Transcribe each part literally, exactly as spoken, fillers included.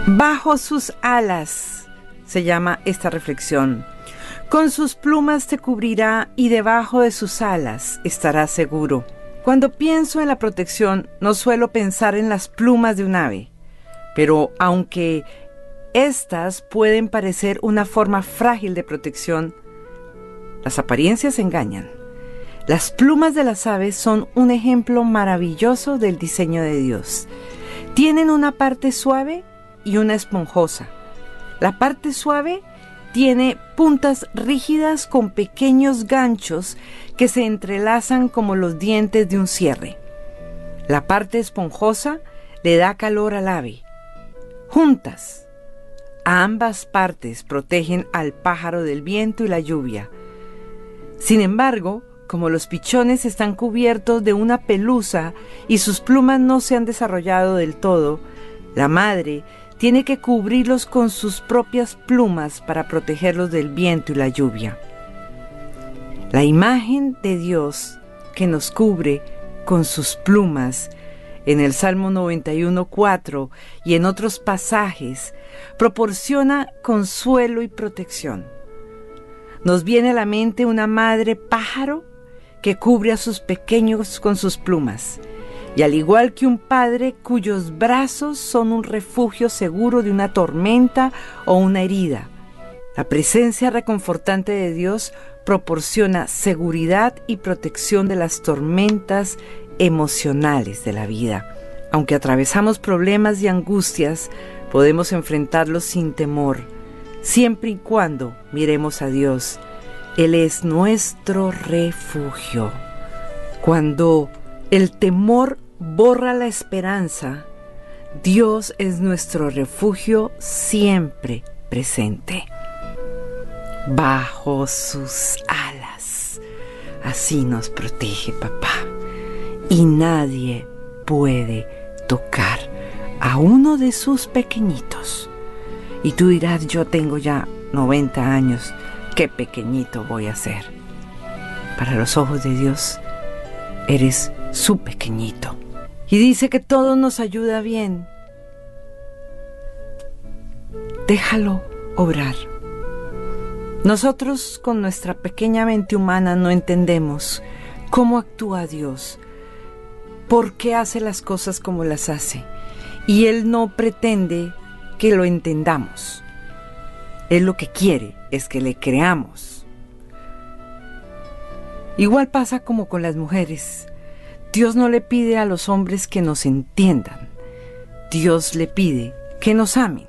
Bajo sus alas se llama esta reflexión. Con sus plumas te cubrirá y debajo de sus alas estarás seguro. Cuando pienso en la protección, no suelo pensar en las plumas de un ave, pero aunque estas pueden parecer una forma frágil de protección, las apariencias engañan. Las plumas de las aves son un ejemplo maravilloso del diseño de Dios. Tienen una parte suave y una esponjosa. La parte suave tiene puntas rígidas con pequeños ganchos que se entrelazan como los dientes de un cierre. La parte esponjosa le da calor al ave. Juntas, ambas partes protegen al pájaro del viento y la lluvia. Sin embargo, como los pichones están cubiertos de una pelusa y sus plumas no se han desarrollado del todo, la madre tiene que cubrirlos con sus propias plumas para protegerlos del viento y la lluvia. La imagen de Dios que nos cubre con sus plumas en el Salmo noventa y uno, cuatro y en otros pasajes proporciona consuelo y protección. Nos viene a la mente una madre pájaro que cubre a sus pequeños con sus plumas, y al igual que un padre cuyos brazos son un refugio seguro de una tormenta o una herida, la presencia reconfortante de Dios proporciona seguridad y protección de las tormentas emocionales de la vida. Aunque atravesamos problemas y angustias, podemos enfrentarlos sin temor, siempre y cuando miremos a Dios. Él es nuestro refugio. Cuando el temor borra la esperanza, Dios es nuestro refugio siempre presente. Bajo sus alas, así nos protege papá. Y nadie puede tocar a uno de sus pequeñitos. Y tú dirás, yo tengo ya noventa años, ¿qué pequeñito voy a ser? Para los ojos de Dios, eres su pequeñito. Y dice que todo nos ayuda bien. Déjalo obrar. Nosotros con nuestra pequeña mente humana no entendemos cómo actúa Dios, por qué hace las cosas como las hace. Y Él no pretende que lo entendamos. Él lo que quiere es que le creamos. Igual pasa como con las mujeres. Dios no le pide a los hombres que nos entiendan. Dios le pide que nos amen.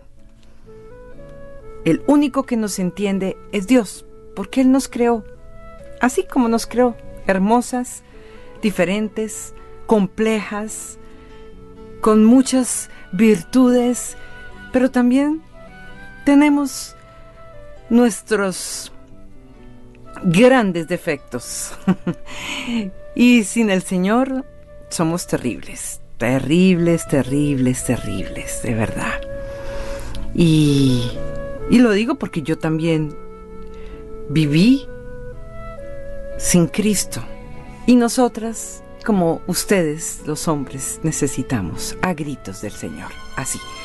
El único que nos entiende es Dios, porque Él nos creó, así como nos creó, hermosas, diferentes, complejas, con muchas virtudes, pero también tenemos nuestros grandes defectos. Y sin el Señor somos terribles, terribles, terribles, terribles, de verdad. Y, y lo digo porque yo también viví sin Cristo. Y nosotras, como ustedes, los hombres, necesitamos a gritos del Señor, así.